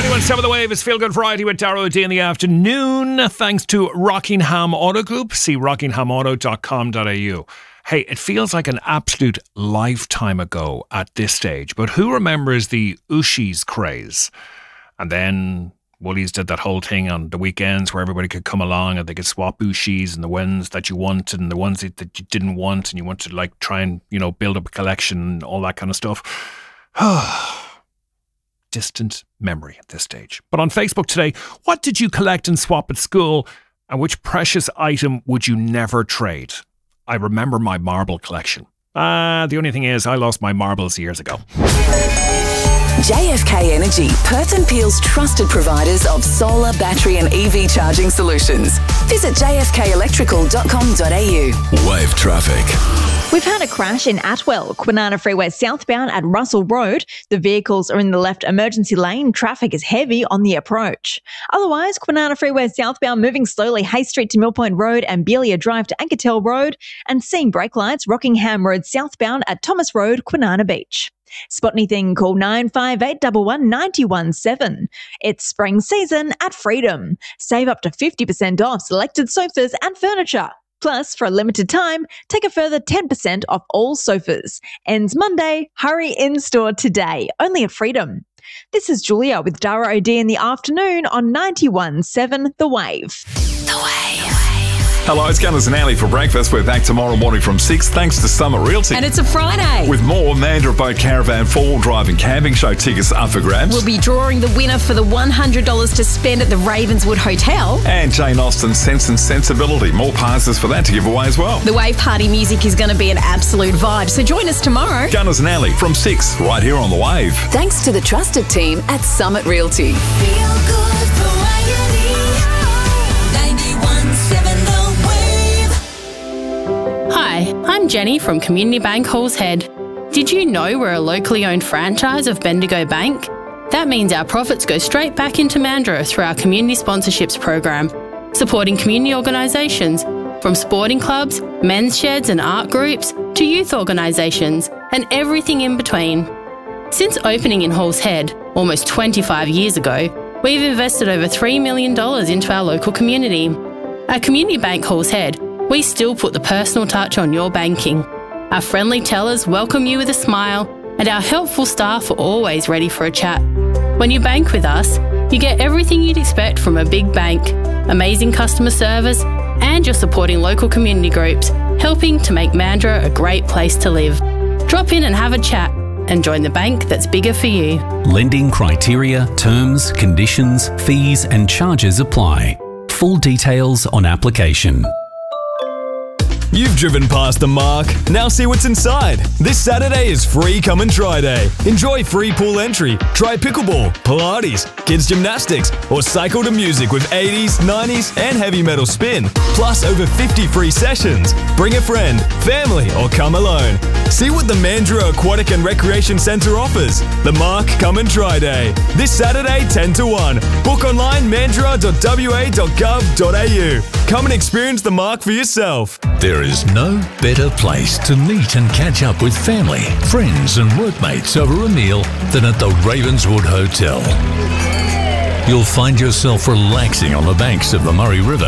91.7 The Wave is Feel Good Variety with Darrow O'Day in the afternoon. Thanks to Rockingham Auto Group. See rockinghamauto.com.au. Hey, it feels like an absolute lifetime ago at this stage, but who remembers the Ooshies craze? And then Woolies did that whole thing on the weekends where everybody could come along and they could swap Ooshies and the ones that you wanted and the ones that you didn't want, and you wanted to like try and, you know, build up a collection and all that kind of stuff. Distant memory at this stage. But on Facebook today, what did you collect and swap at school, and which precious item would you never trade? I remember my marble collection. The only thing is I lost my marbles years ago. JFK Energy, Perth and Peel's trusted providers of solar, battery and EV charging solutions. Visit jfkelectrical.com.au. Wave traffic. We've had a crash in Atwell, Kwinana Freeway southbound at Russell Road. The vehicles are in the left emergency lane. Traffic is heavy on the approach. Otherwise, Kwinana Freeway southbound moving slowly Hay Street to Millpoint Road and Belia Drive to Ankertel Road, and seeing brake lights Rockingham Road southbound at Thomas Road, Kwinana Beach. Spot anything, call 958 11 917. It's spring season at Freedom. Save up to 50% off selected sofas and furniture. Plus, for a limited time, take a further 10% off all sofas. Ends Monday. Hurry in-store today. Only at Freedom. This is Julia with Darrow O'Day in the afternoon on 91.7 The Wave. The Wave. Hello, it's Gunners and Ali for breakfast. We're back tomorrow morning from 6 thanks to Summit Realty. And it's a Friday. With more, Mandurah Boat Caravan 4-wheel drive and camping show tickets up for grabs. We'll be drawing the winner for the $100 to spend at the Ravenswood Hotel. And Jane Austen's Sense and Sensibility. More prizes for that to give away as well. The Wave Party music is going to be an absolute vibe, so join us tomorrow. Gunners and Ali from 6 right here on The Wave. Thanks to the trusted team at Summit Realty. Feel good variety. 91.7 The Wave. Hi, I'm Jenny from Community Bank Halls Head. Did you know we're a locally owned franchise of Bendigo Bank? That means our profits go straight back into Mandurah through our community sponsorships program, supporting community organisations from sporting clubs, men's sheds and art groups to youth organisations and everything in between. Since opening in Halls Head almost 25 years ago, we've invested over $3 million into our local community. At Community Bank Halls Head, we still put the personal touch on your banking. Our friendly tellers welcome you with a smile, and our helpful staff are always ready for a chat. When you bank with us, you get everything you'd expect from a big bank, amazing customer service, and you're supporting local community groups, helping to make Mandurah a great place to live. Drop in and have a chat and join the bank that's bigger for you. Lending criteria, terms, conditions, fees and charges apply. Full details on application. You've driven past the Mark. Now see what's inside. This Saturday is free come and try day. Enjoy free pool entry, try pickleball, Pilates, kids gymnastics, or cycle to music with 80s, 90s and heavy metal spin. Plus over 50 free sessions. Bring a friend, family or come alone. See what the Mandurah Aquatic and Recreation Centre offers. The Mark Come and Try Day. This Saturday 10 to 1. Book online mandurah.wa.gov.au. Come and experience the Mark for yourself. There is no better place to meet and catch up with family, friends and workmates over a meal than at the Ravenswood Hotel. You'll find yourself relaxing on the banks of the Murray River.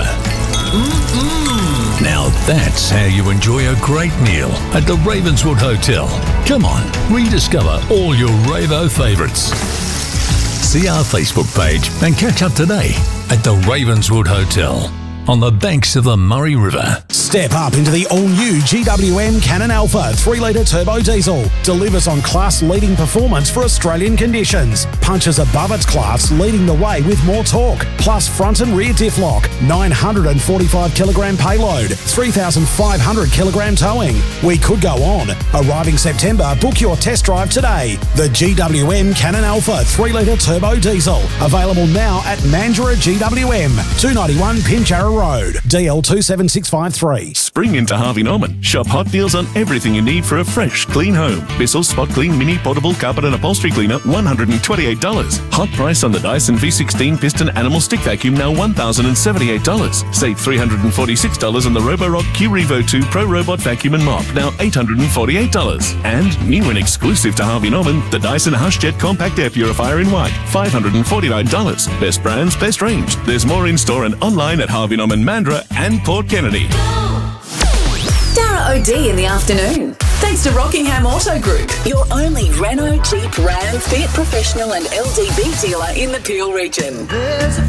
Now that's how you enjoy a great meal at the Ravenswood Hotel. Come on, rediscover all your Ravo favourites. See our Facebook page and catch up today at the Ravenswood Hotel on the banks of the Murray River. Step up into the all-new GWM Cannon Alpha 3-litre turbo diesel. Delivers on class-leading performance for Australian conditions. Punches above its class, leading the way with more torque. Plus front and rear diff lock. 945-kilogram payload. 3,500-kilogram towing. We could go on. Arriving September, book your test drive today. The GWM Cannon Alpha 3-litre turbo diesel. Available now at Mandurah GWM, 291 Pinjarra Road, DL 27653. Victory. Spring into Harvey Norman. Shop hot deals on everything you need for a fresh, clean home. Bissell Spot Clean Mini Portable Carpet and Upholstery Cleaner, $128. Hot price on the Dyson V16 Piston Animal Stick Vacuum, now $1,078. Save $346 on the Roborock Q-Revo 2 Pro Robot Vacuum and Mop, now $848. And new and exclusive to Harvey Norman, the Dyson HushJet Compact Air Purifier in white, $549. Best brands, best range. There's more in store and online at Harvey Norman Mandurah and Port Kennedy. Dara OD in the afternoon. Thanks to Rockingham Auto Group, your only Renault, Jeep, Ram, Fiat Professional and LDB dealer in the Peel region.